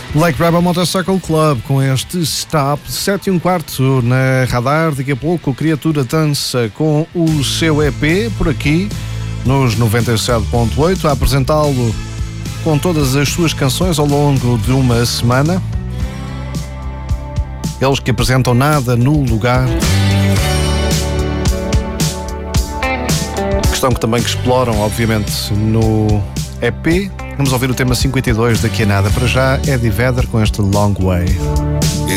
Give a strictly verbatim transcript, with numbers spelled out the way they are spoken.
Black Rebel Motorcycle Club com este Stop, sete e um quarto na Radar. Daqui a pouco, Criatura dança com o seu E P por aqui nos noventa e sete ponto oito, a apresentá-lo com todas as suas canções ao longo de uma semana. Eles que apresentam Nada no Lugar, questão que também que exploram, obviamente, no E P. Vamos ouvir o tema cinquenta e dois daqui a nada. Para já, Eddie Vedder com este Long Way.